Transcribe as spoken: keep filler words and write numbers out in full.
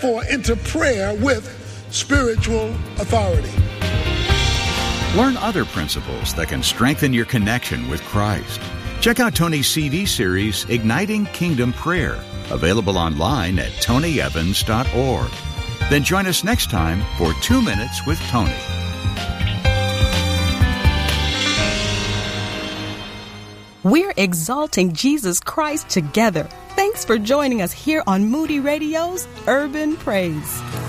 therefore into prayer with spiritual authority. Learn other principles that can strengthen your connection with Christ. Check out Tony's C D series, Igniting Kingdom Prayer, available online at tony evans dot org. Then join us next time for Two Minutes with Tony. We're exalting Jesus Christ together. Thanks for joining us here on Moody Radio's Urban Praise.